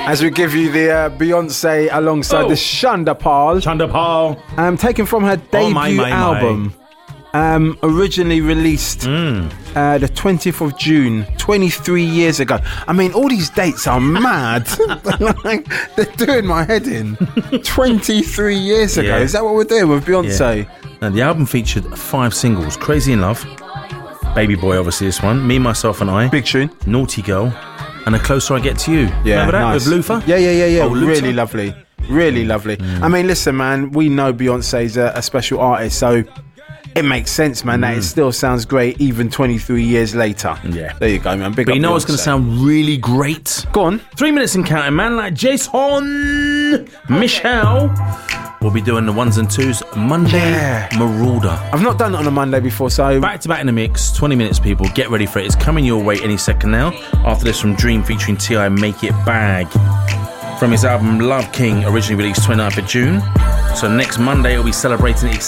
As we give you the Beyonce alongside the Shonda Paul. Taken from her debut album. Originally released the 20th of June, 23 years ago. I mean, all these dates are mad. Like, they're doing my head in. 23 years ago. Is that what we're doing with Beyonce? Yeah. Now, the album featured 5 singles. Crazy in Love, Baby Boy, obviously this one, Me, Myself and I, big tune, Naughty Girl, and The Closer I Get to You. Yeah, remember that nice. with Luther? Yeah. Oh, Luther. Really lovely. Really lovely. I mean, listen, man, we know Beyonce's a special artist, so it makes sense, man, that it still sounds great even 23 years later. Yeah. There you go, man. Big But up you know Beyonce. what's going to sound really great? Go on. 3 minutes and counting, man, like Jason Michelle. We'll be doing the 1s and 2s Monday Marauder. I've not done it on a Monday before, so... Back to back in the mix, 20 minutes, people. Get ready for it. It's coming your way any second now. After this from Dream featuring T.I. Make It Bag. From his album Love King, originally released 29th of June. So next Monday, we'll be celebrating